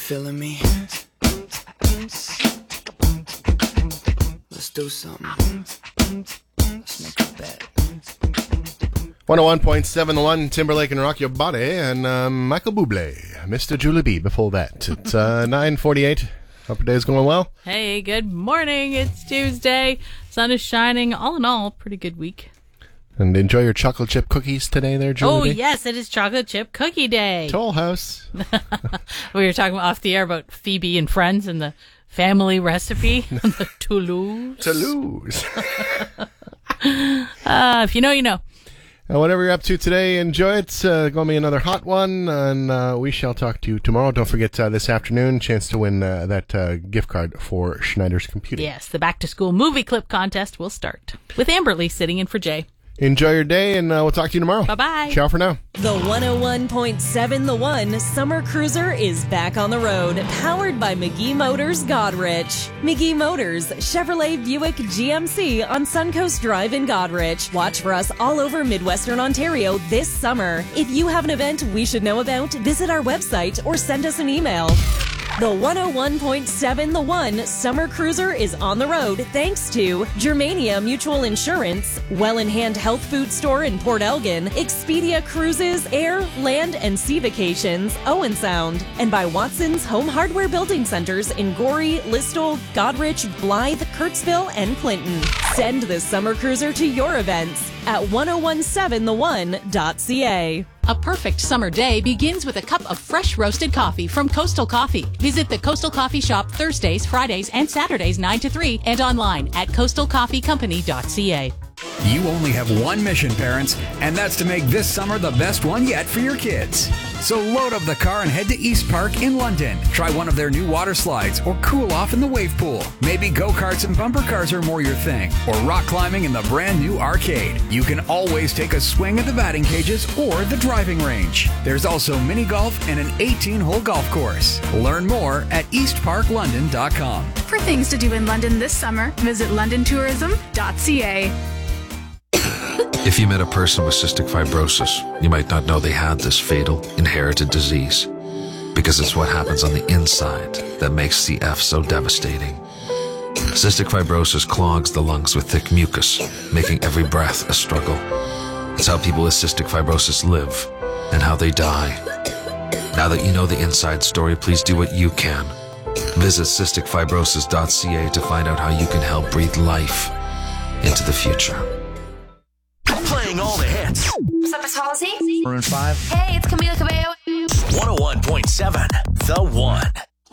feeling me? Let's do something. Let's make a bet. 101.7 The One, Timberlake and Rock Your Body, and Michael Bublé, Mr. Julie B. before that. It's 9:48. Hope your day's going well. Hey, good morning. It's Tuesday. Sun is shining. All in all, pretty good week. And enjoy your chocolate chip cookies today there, Julie Oh, B. yes, it is chocolate chip cookie day. Toll House. We were talking off the air about Phoebe and Friends and the family recipe. The Toulouse. Toulouse. If you know, you know. Whatever you're up to today, enjoy it. Going to be another hot one, and we shall talk to you tomorrow. Don't forget this afternoon, chance to win that gift card for Schneider's Computing. Yes, the back-to-school movie clip contest will start with Amberly sitting in for Jay. Enjoy your day, and we'll talk to you tomorrow. Bye-bye. Ciao for now. The 101.7 The One Summer Cruiser is back on the road, powered by McGee Motors Godrich. McGee Motors, Chevrolet, Buick, GMC on Suncoast Drive in Godrich. Watch for us all over Midwestern Ontario this summer. If you have an event we should know about, visit our website or send us an email. The 101.7 The One Summer Cruiser is on the road thanks to Germania Mutual Insurance, Well in Hand Health Food Store in Port Elgin, Expedia Cruises, Air, Land, and Sea Vacations, Owen Sound, and by Watson's Home Hardware Building Centers in Gorey, Listowel, Godrich, Blythe, Kirksville, and Clinton. Send the Summer Cruiser to your events at 1017thone.ca. A perfect summer day begins with a cup of fresh roasted coffee from Coastal Coffee. Visit the Coastal Coffee Shop Thursdays, Fridays, and Saturdays 9 to 3 and online at coastalcoffeecompany.ca. You only have one mission, parents, and that's to make this summer the best one yet for your kids. So load up the car and head to East Park in London. Try one of their new water slides or cool off in the wave pool. Maybe go-karts and bumper cars are more your thing, or rock climbing in the brand new arcade. You can always take a swing at the batting cages or the driving range. There's also mini golf and an 18-hole golf course. Learn more at eastparklondon.com. For things to do in London this summer, visit londontourism.ca. If you met a person with cystic fibrosis, you might not know they had this fatal, inherited disease. Because it's what happens on the inside that makes CF so devastating. Cystic fibrosis clogs the lungs with thick mucus, making every breath a struggle. It's how people with cystic fibrosis live and how they die. Now that you know the inside story, please do what you can. Visit cysticfibrosis.ca to find out how you can help breathe life into the future. Playing all the hits. What's up, Miss Halsey? Maroon 5. Hey, it's Camila Cabello. 101.7 The One.